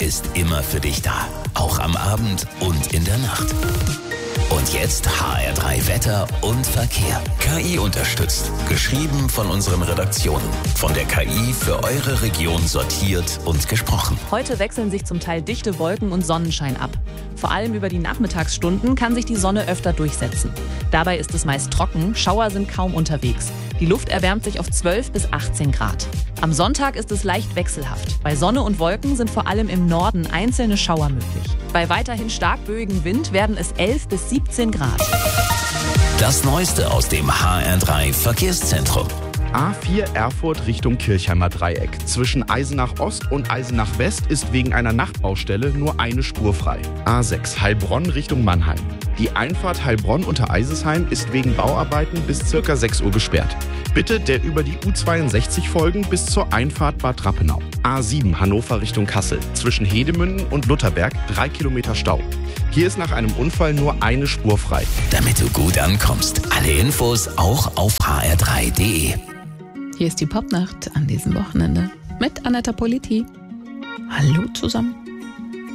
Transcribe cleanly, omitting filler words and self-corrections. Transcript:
ist immer für dich da. Auch am Abend und in der Nacht. Und jetzt HR3 Wetter und Verkehr. KI unterstützt. Geschrieben von unseren Redaktionen. Von der KI für eure Region sortiert und gesprochen. Heute wechseln sich zum Teil dichte Wolken und Sonnenschein ab. Vor allem über die Nachmittagsstunden kann sich die Sonne öfter durchsetzen. Dabei ist es meist trocken, Schauer sind kaum unterwegs. Die Luft erwärmt sich auf 12 bis 18 Grad. Am Sonntag ist es leicht wechselhaft. Bei Sonne und Wolken sind vor allem im Norden einzelne Schauer möglich. Bei weiterhin stark böigem Wind werden es 11 bis 17 Grad. Das Neueste aus dem HR3 Verkehrszentrum. A4 Erfurt Richtung Kirchheimer Dreieck. Zwischen Eisenach Ost und Eisenach West ist wegen einer Nachtbaustelle nur eine Spur frei. A6 Heilbronn Richtung Mannheim. Die Einfahrt Heilbronn unter Eisesheim ist wegen Bauarbeiten bis ca. 6 Uhr gesperrt. Bitte der über die U62 folgen bis zur Einfahrt Bad Rappenau. A7 Hannover Richtung Kassel. Zwischen Hedemünden und Lutherberg 3 Kilometer Stau. Hier ist nach einem Unfall nur eine Spur frei. Damit du gut ankommst. Alle Infos auch auf hr3.de. Hier ist die Popnacht an diesem Wochenende mit Anetta Politi. Hallo zusammen.